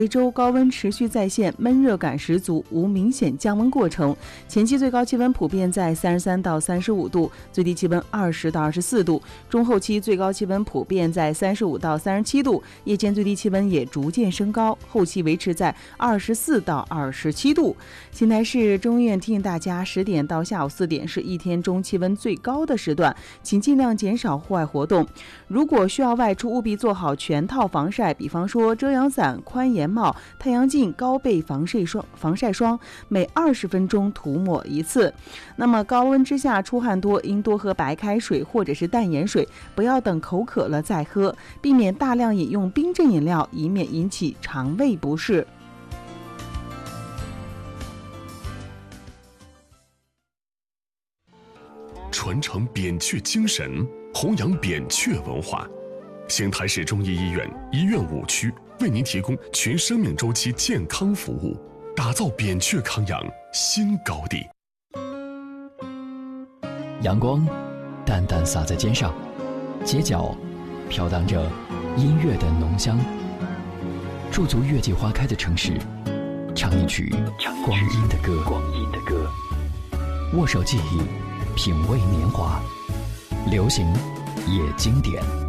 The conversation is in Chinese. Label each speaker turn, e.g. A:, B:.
A: 贵州高温持续再现，闷热感十足，无明显降温过程。前期最高气温普遍在33到35度，最低气温20到24度。中后期最高气温普遍在35到37度，夜间最低气温也逐渐升高，后期维持在24到27度。邢台市中医院提醒大家，10点到下午4点是一天中气温最高的时段，请尽量减少户外活动。如果需要外出，务必做好全套防晒，比方说遮阳伞、宽檐帽、太阳镜、高倍防晒霜，每20分钟涂抹一次。那么高温之下出汗多，应多喝白开水或者是淡盐水，不要等口渴了再喝，避免大量饮用冰镇饮料，以免引起肠胃不适。
B: 传承扁鹊精神，弘扬扁鹊文化。邢台市中医医院医院5区为您提供全生命周期健康服务，打造扁鹊康养新高地。
C: 阳光淡淡洒在肩上，街角飘荡着音乐的浓香。驻足月季花开的城市，唱一曲光阴的歌。握手记忆，品味年华，流行也经典。